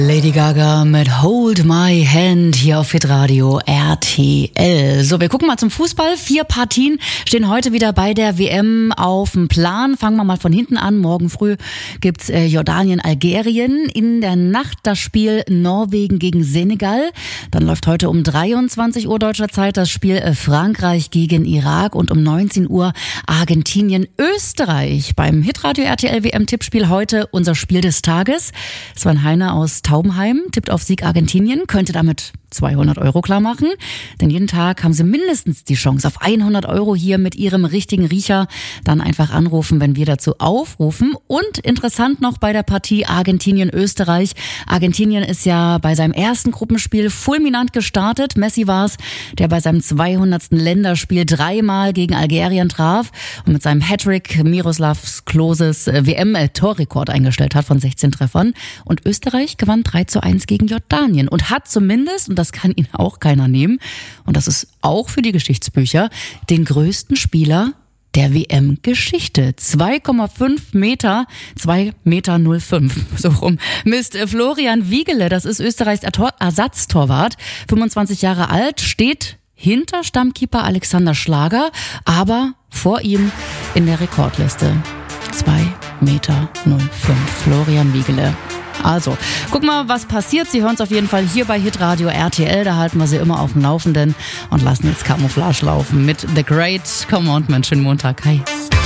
Lady Gaga mit Hold My Hand hier auf Hitradio RTL. So, wir gucken mal zum Fußball. 4 Partien stehen heute wieder bei der WM auf dem Plan. Fangen wir mal von hinten an. Morgen früh gibt's Jordanien-Algerien. In der Nacht das Spiel Norwegen gegen Senegal. Dann läuft heute um 23 Uhr deutscher Zeit das Spiel Frankreich gegen Irak und um 19 Uhr Argentinien-Österreich. Beim Hitradio RTL WM-Tippspiel heute unser Spiel des Tages. Sven Heiner aus Taubenheim tippt auf Sieg Argentinien, könnte damit 200 € klar machen. Denn jeden Tag haben Sie mindestens die Chance auf 100 € hier mit Ihrem richtigen Riecher. Dann einfach anrufen, wenn wir dazu aufrufen. Und interessant noch bei der Partie Argentinien-Österreich. Argentinien ist ja bei seinem ersten Gruppenspiel fulminant gestartet. Messi war es, der bei seinem 200. Länderspiel 3-mal gegen Algerien traf und mit seinem Hattrick Miroslav Kloses WM-Torrekord eingestellt hat von 16 Treffern. Und Österreich gewann 3:1 gegen Jordanien und hat zumindest, und das kann Ihnen auch keiner nehmen, und das ist auch für die Geschichtsbücher, den größten Spieler der WM-Geschichte. 2,5 Meter, 2,05 Meter, so rum, misst Florian Wiegele, das ist Österreichs Ersatztorwart, 25 Jahre alt, steht hinter Stammkeeper Alexander Schlager, aber vor ihm in der Rekordliste. 2,05 Meter, Florian Wiegele. Also, guck mal, was passiert. Sie hören es auf jeden Fall hier bei Hitradio RTL. Da halten wir Sie immer auf dem Laufenden und lassen jetzt Camouflage laufen mit The Great Commandment. Schönen Montag. Hi.